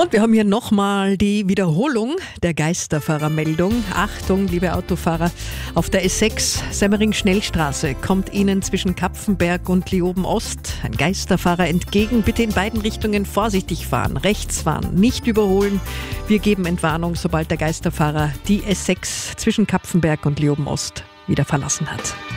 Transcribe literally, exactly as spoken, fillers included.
Und wir haben hier nochmal die Wiederholung der Geisterfahrermeldung. Achtung, liebe Autofahrer, auf der S sechs Semmering-Schnellstraße kommt Ihnen zwischen Kapfenberg und Leoben-Ost ein Geisterfahrer entgegen. Bitte in beiden Richtungen vorsichtig fahren, rechts fahren, nicht überholen. Wir geben Entwarnung, sobald der Geisterfahrer die S sechs zwischen Kapfenberg und Leoben-Ost wieder verlassen hat.